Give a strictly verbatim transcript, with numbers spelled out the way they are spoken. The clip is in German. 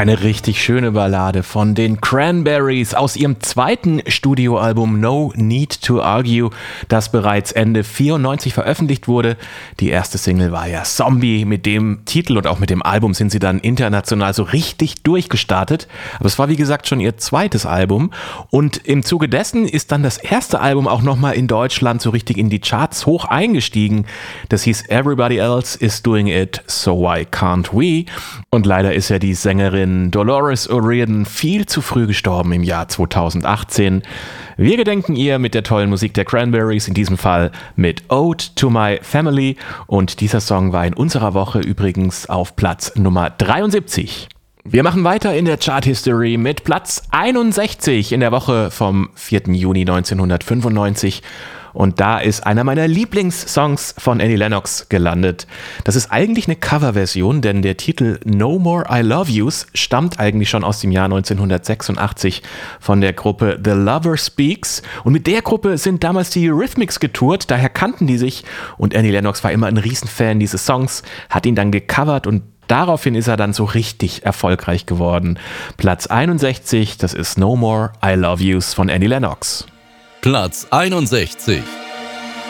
Eine richtig schöne Ballade von den Cranberries aus ihrem zweiten Studioalbum No Need to Argue, das bereits Ende vierundneunzig veröffentlicht wurde. Die erste Single war ja Zombie. Mit dem Titel und auch mit dem Album sind sie dann international so richtig durchgestartet. Aber es war wie gesagt schon ihr zweites Album und im Zuge dessen ist dann das erste Album auch nochmal in Deutschland so richtig in die Charts hoch eingestiegen. Das hieß Everybody Else is Doing It, So Why Can't We? Und leider ist ja die Sängerin Dolores O'Riordan viel zu früh gestorben im Jahr zweitausendachtzehn. Wir gedenken ihr mit der tollen Musik der Cranberries, in diesem Fall mit Ode to My Family. Und dieser Song war in unserer Woche übrigens auf Platz Nummer dreiundsiebzig. Wir machen weiter in der Chart History mit Platz einundsechzig in der Woche vom vierten Juni neunzehnhundertfünfundneunzig. Und da ist einer meiner Lieblingssongs von Annie Lennox gelandet. Das ist eigentlich eine Coverversion, denn der Titel No More I Love Yous stammt eigentlich schon aus dem Jahr neunzehnhundertsechsundachtzig von der Gruppe The Lover Speaks. Und mit der Gruppe sind damals die Eurythmics getourt, daher kannten die sich. Und Annie Lennox war immer ein Riesenfan dieses Songs, hat ihn dann gecovert und daraufhin ist er dann so richtig erfolgreich geworden. Platz einundsechzig, das ist No More I Love Yous von Annie Lennox. Platz einundsechzig.